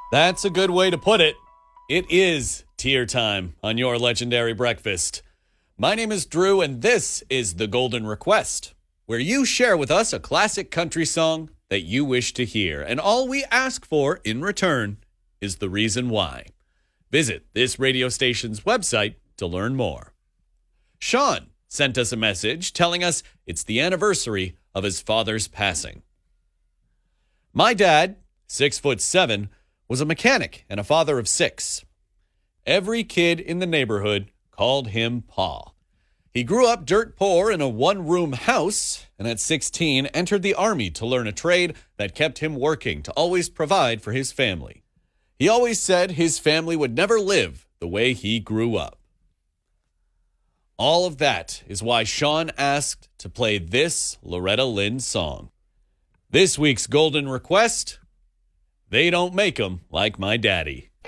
That's a good way to put it. It is tier time on your legendary breakfast. My name is Drew, and this is The Golden Request, where you share with us a classic country song that you wish to hear, and all we ask for in return is the reason why. Visit this radio station's website to learn more. Sean sent us a message telling us it's the anniversary of his father's passing. My dad, 6'7", was a mechanic and a father of 6. Every kid in the neighborhood called him Pa. He grew up dirt poor in a one-room house, and at 16 entered the Army to learn a trade that kept him working to always provide for his family. He always said his family would never live the way he grew up. All of that is why Sean asked to play this Loretta Lynn song. This week's Golden Request, They Don't Make 'Em Like My Daddy.